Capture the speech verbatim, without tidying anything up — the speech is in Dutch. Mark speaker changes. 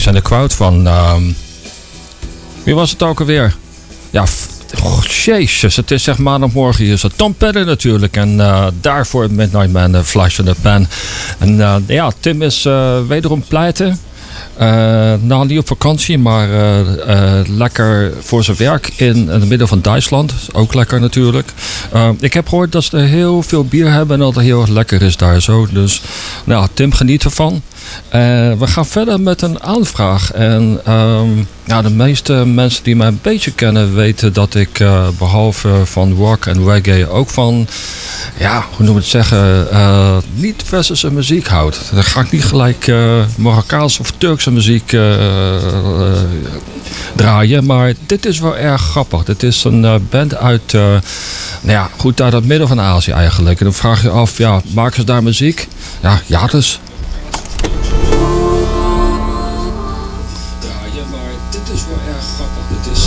Speaker 1: in the Crowd van... Um, wie was het ook alweer? Ja, oh, jezus, het is zeg maandagmorgen hier zo. Tom Petty natuurlijk. En uh, daarvoor Midnight Man, uh, Flash in the Pan. En uh, ja, Tim is uh, wederom pleiten. Uh, nou, niet op vakantie, maar uh, uh, lekker voor zijn werk in, in het midden van Duitsland. Ook lekker natuurlijk. Uh, ik heb gehoord dat ze er heel veel bier hebben en dat het heel erg lekker is daar zo. Dus nou, Tim geniet ervan. Uh, we gaan verder met een aanvraag. En um, ja, de meeste mensen die mij een beetje kennen weten dat ik uh, behalve van rock en reggae ook van, ja, hoe noem ik het zeggen, uh, niet westerse muziek houd. Dan ga ik niet gelijk uh, Marokkaanse of Turkse muziek uh, uh, draaien. Maar dit is wel erg grappig. Dit is een uh, band uit, uh, nou ja, goed uit het midden van Azië eigenlijk. En dan vraag je af, ja, maken ze daar muziek? Ja, ja dus. Ja, maar dit is wel erg grappig. Dit is